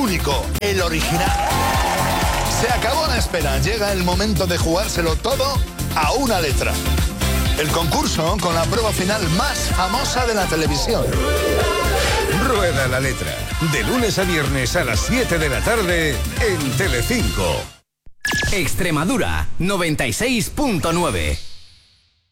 único, el original. Se acabó la espera, llega el momento de jugárselo todo a una letra. El concurso con la prueba final más famosa de la televisión. Rueda la letra, de lunes a viernes a las 7 de la tarde en Telecinco. Extremadura 96.9.